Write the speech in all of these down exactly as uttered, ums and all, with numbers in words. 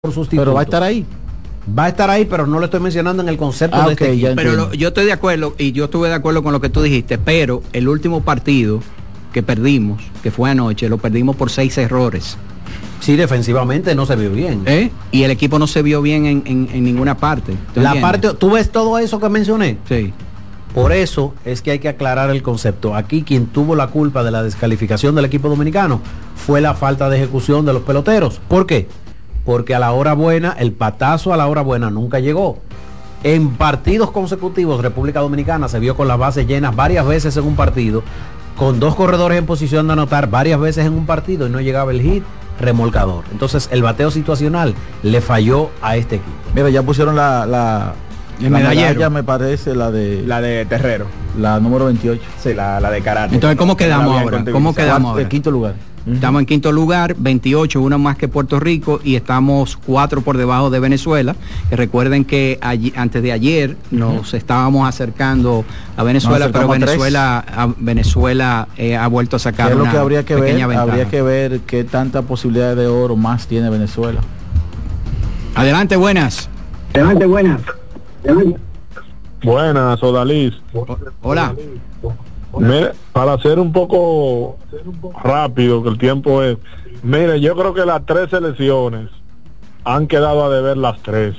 por sustituto. Pero va a estar ahí. Va a estar ahí, pero no lo estoy mencionando en el concepto ah, de okay, este equipo. Pero lo, yo estoy de acuerdo, y yo estuve de acuerdo con lo que tú dijiste, pero el último partido que perdimos, que fue anoche, lo perdimos por seis errores. Sí, defensivamente no se vio bien. ¿Eh? Y el equipo no se vio bien en, en, en ninguna parte. La parte, ¿tú ves todo eso que mencioné? Sí. Por eso es que hay que aclarar el concepto. Aquí quien tuvo la culpa de la descalificación del equipo dominicano fue la falta de ejecución de los peloteros. ¿Por qué? Porque a la hora buena, el patazo a la hora buena nunca llegó. En partidos consecutivos, República Dominicana se vio con las bases llenas varias veces en un partido, con dos corredores en posición de anotar varias veces en un partido y no llegaba el hit remolcador. Entonces el bateo situacional le falló a este equipo. Mira, ya pusieron la, la, el la medallero. medalla, me parece, la de la de Terrero, la número veintiocho. Sí, la, la de karate. Entonces, ¿cómo quedamos ahora? ¿Cómo quedamos ahora? En quinto lugar. Estamos en quinto lugar, veintiocho, uno más que Puerto Rico, y estamos cuatro por debajo de Venezuela. Que recuerden que allí, antes de ayer nos uh-huh. estábamos acercando a Venezuela, pero Venezuela, a Venezuela eh, ha vuelto a sacar ¿Qué es una lo que habría que pequeña ver? ventaja. Habría que ver qué tanta posibilidad de oro más tiene Venezuela. Adelante, buenas. Adelante, buenas. Buenas, Odalis. Hola. Mire, para ser un poco rápido, que el tiempo es, mire, yo creo que las tres selecciones han quedado a deber las tres.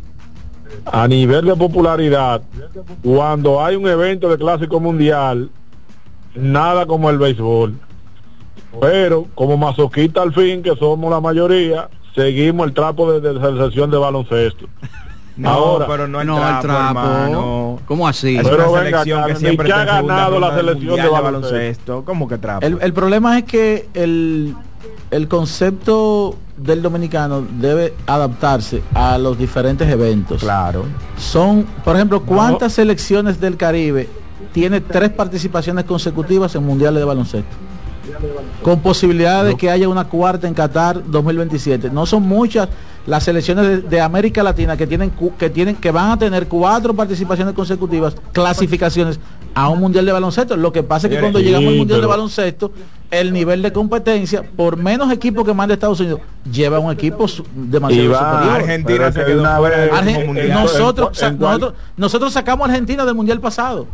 A nivel de popularidad, cuando hay un evento de clásico mundial, nada como el béisbol. Pero como masoquista al fin, que somos la mayoría, seguimos el trapo de, de selección de baloncesto. No, ahora, pero no el no, trapo, el trapo. Hermano. ¿cómo así? Es pero una venga, selección Carmen, que siempre ¿y qué está ha en segunda ganado la ronda del selección mundial de de baloncesto? baloncesto? ¿Cómo que trapo? El, el problema es que el, el concepto del dominicano debe adaptarse a los diferentes eventos. Claro. Son, por ejemplo, ¿cuántas No. selecciones del Caribe tiene tres participaciones consecutivas en mundiales de baloncesto? Con posibilidad de no. que haya una cuarta en Qatar dos mil veintisiete. No son muchas las selecciones de, de América Latina que tienen que tienen que van a tener cuatro participaciones consecutivas, clasificaciones a un mundial de baloncesto. Lo que pasa es que cuando Sí, llegamos al mundial pero... de baloncesto, el nivel de competencia, por menos equipos que manda Estados Unidos, lleva un equipo su, demasiado va, superior. Argentina se que quedó una fuera vez- del Argen- mundial. nosotros, En- sa- en- nosotros, nosotros sacamos a Argentina del mundial pasado.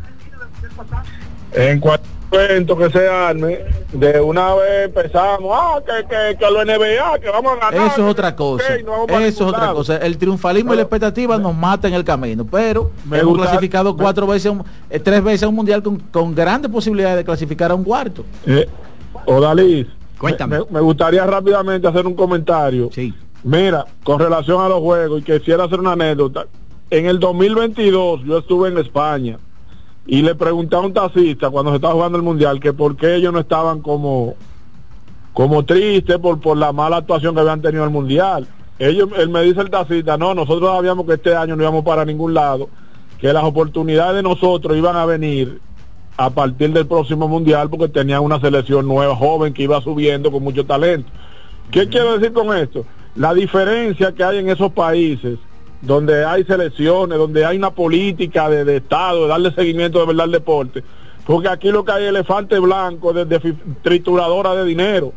En cualquier evento que se arme, de una vez empezamos, ah, que, que, que lo N B A, que vamos a ganar. Eso es otra cosa. Okay, no vamos para Eso es ningún otra lado. cosa. El triunfalismo y la expectativa nos mata en el camino. Pero Me hemos gusta- clasificado me- cuatro veces, a un- eh, tres veces a un mundial con, con grandes posibilidades de clasificar a un cuarto. Eh, Odalis, Cuéntame. Me, me gustaría rápidamente hacer un comentario. Sí. Mira, con relación a los juegos, y quisiera hacer una anécdota. En el dos mil veintidós yo estuve en España y le pregunté a un taxista cuando se estaba jugando el mundial que por qué ellos no estaban como como tristes por, por la mala actuación que habían tenido en el mundial. Ellos, él me dice el taxista, no, nosotros sabíamos que este año no íbamos para ningún lado, que las oportunidades de nosotros iban a venir a partir del próximo mundial porque tenían una selección nueva, joven, que iba subiendo con mucho talento. ¿Qué uh-huh. quiero decir con esto? La diferencia que hay en esos países donde hay selecciones, donde hay una política de, de Estado, de darle seguimiento de verdad al deporte, porque aquí lo que hay es elefante blanco de, de trituradora de dinero.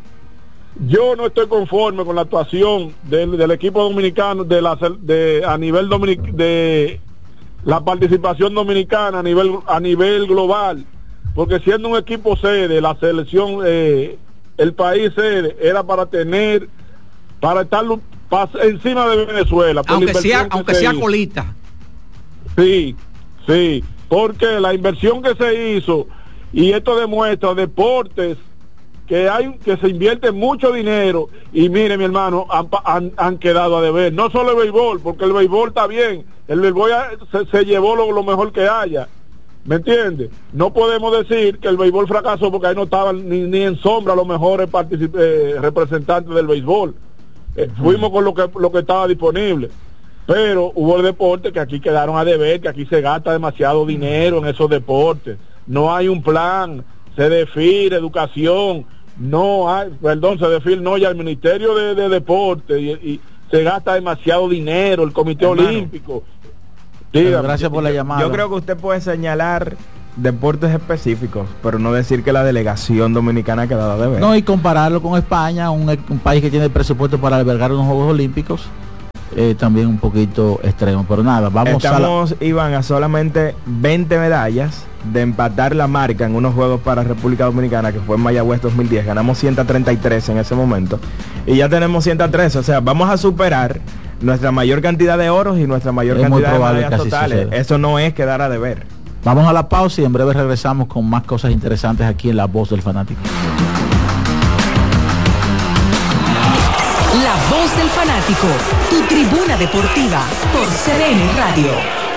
Yo no estoy conforme con la actuación del, del equipo dominicano de la de a nivel dominic, de la participación dominicana a nivel a nivel global, porque siendo un equipo sede, la selección, eh, el país sede, era para tener, para estar encima de Venezuela, aunque sea aunque sea hizo. colita. Sí, sí, porque la inversión que se hizo, y esto demuestra deportes que hay que se invierte mucho dinero, y mire, mi hermano, han, han, han quedado a deber. No solo el béisbol, porque el béisbol está bien, el béisbol se, se llevó lo, lo mejor que haya, ¿me entiende? No podemos decir que el béisbol fracasó porque ahí no estaban ni, ni en sombra los mejores eh, representantes del béisbol. Eh, uh-huh. Fuimos con lo que lo que estaba disponible, pero hubo deportes que aquí quedaron a deber, que aquí se gasta demasiado dinero en esos deportes, no hay un plan, se define educación, no hay, perdón, se define, no, ya el Ministerio de, de Deporte y, y se gasta demasiado dinero, el Comité Hermano, Olímpico. Dígame, gracias por la llamada. Yo creo que usted puede señalar deportes específicos, pero no decir que la delegación dominicana ha quedado a deber. No, y compararlo con España, un, un país que tiene presupuesto para albergar unos Juegos Olímpicos, eh, también un poquito extremo. Pero nada, vamos Estamos, a la... Iván, a solamente veinte medallas de empatar la marca en unos Juegos para República Dominicana, que fue en Mayagüez dos mil diez. Ganamos ciento treinta y tres en ese momento. Y ya tenemos ciento trece. O sea, vamos a superar nuestra mayor cantidad de oros y nuestra mayor Es muy cantidad de probable medallas que así totales. suceda. Eso no es quedar a deber. Vamos a la pausa y en breve regresamos con más cosas interesantes aquí en La Voz del Fanático. La Voz del Fanático, tu tribuna deportiva por C D N Radio.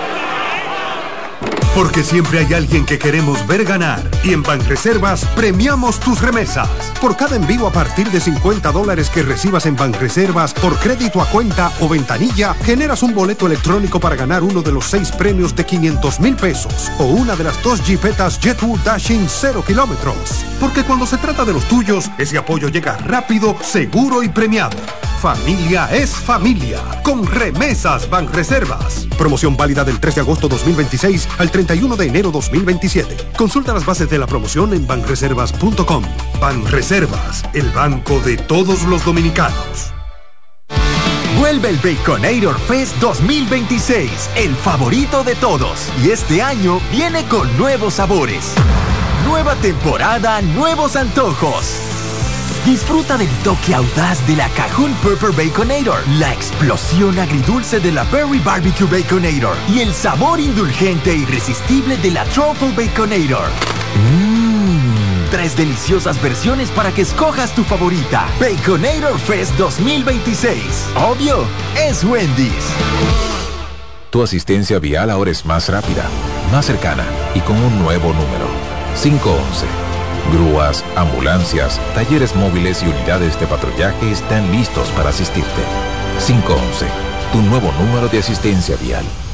Porque siempre hay alguien que queremos ver ganar. Y en Banreservas premiamos tus remesas. Por cada envío a partir de cincuenta dólares que recibas en Banreservas por crédito a cuenta o ventanilla, generas un boleto electrónico para ganar uno de los seis premios de quinientos mil pesos o una de las dos jipetas Jetwood Dashing cero kilómetros. Porque cuando se trata de los tuyos, ese apoyo llega rápido, seguro y premiado. Familia es familia. Con Remesas Banreservas. Promoción válida del tres de agosto dos mil veintiséis al treinta y uno de enero dos mil veintisiete. Consulta las bases de la promoción en banreservas punto com. Banreservas, el banco de todos los dominicanos. Vuelve el Baconator Fest dos mil veintiséis, el favorito de todos. Y este año viene con nuevos sabores. Nueva temporada, nuevos antojos. Disfruta del toque audaz de la Cajun Pepper Baconator, la explosión agridulce de la Berry Barbecue Baconator y el sabor indulgente e irresistible de la Truffle Baconator. Mmm, tres deliciosas versiones para que escojas tu favorita. Baconator Fest dos mil veintiséis. Obvio, es Wendy's. Tu asistencia vial ahora es más rápida, más cercana y con un nuevo número. cinco once. Grúas, ambulancias, talleres móviles y unidades de patrullaje están listos para asistirte. cinco once, tu nuevo número de asistencia vial.